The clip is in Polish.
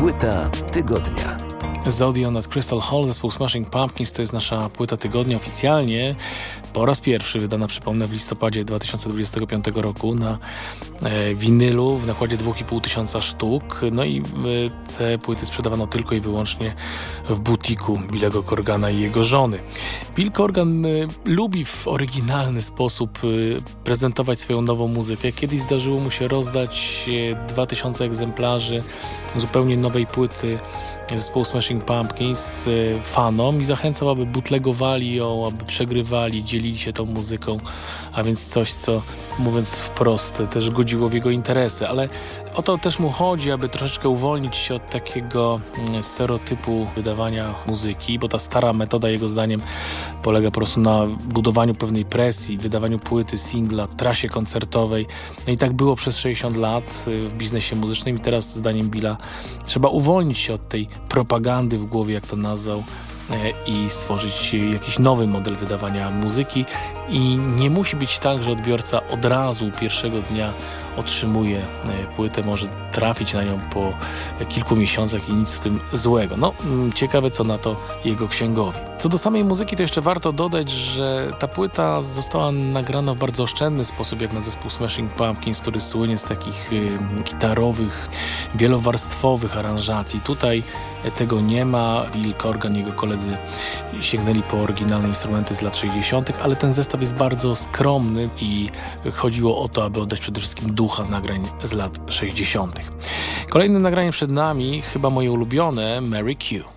Płyta tygodnia. Zodion at Crystal Hall, zespół Smashing Pumpkins, to jest nasza płyta tygodnia oficjalnie. Po raz pierwszy wydana, przypomnę, w listopadzie 2025 roku na winylu w nakładzie 2500 sztuk. No i te płyty sprzedawano tylko i wyłącznie w butiku Billego Corgana i jego żony. Bill Corgan lubi w oryginalny sposób prezentować swoją nową muzykę. Kiedyś zdarzyło mu się rozdać 2000 egzemplarzy zupełnie nowej płyty zespołu Smashing Pumpkins fanom i zachęcał, aby bootlegowali ją, aby przegrywali, dzielili się tą muzyką, a więc coś, co, mówiąc wprost, też godziło w jego interesy, ale o to też mu chodzi, aby troszeczkę uwolnić się od takiego stereotypu wydawania muzyki, bo ta stara metoda, jego zdaniem, polega po prostu na budowaniu pewnej presji, wydawaniu płyty, singla, trasie koncertowej. No i tak było przez 60 lat w biznesie muzycznym i teraz, zdaniem Billa, trzeba uwolnić się od tej propagandy w głowie, jak to nazwał, i stworzyć jakiś nowy model wydawania muzyki. I nie musi być tak, że odbiorca od razu pierwszego dnia otrzymuje płytę, może trafić na nią po kilku miesiącach i nic w tym złego. No, ciekawe, co na to jego księgowi. Co do samej muzyki, to jeszcze warto dodać, że ta płyta została nagrana w bardzo oszczędny sposób, jak na zespół Smashing Pumpkins, który słynie z takich gitarowych, wielowarstwowych aranżacji. Tutaj tego nie ma. Bill Corgan i jego koledzy sięgnęli po oryginalne instrumenty z lat 60., ale ten zestaw jest bardzo skromny i chodziło o to, aby oddać przede wszystkim ducha nagrań z lat 60. Kolejne nagranie przed nami, chyba moje ulubione, Mary Q.